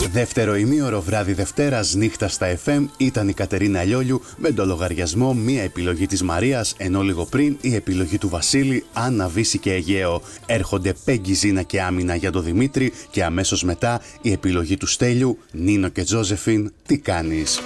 Δεύτερο ημίωρο βράδυ Δευτέρας νύχτα στα FM ήταν η Κατερίνα Λιόλιου με το λογαριασμό μία επιλογή της Μαρίας, ενώ λίγο πριν η επιλογή του Βασίλη, Άννα, Βύση και Αιγαίο. Έρχονται Πέγγι, Ζήνα και Άμυνα για το Δημήτρη και αμέσως μετά η επιλογή του Στέλιου, Νίνο και Τζόζεφιν, Τι κάνεις.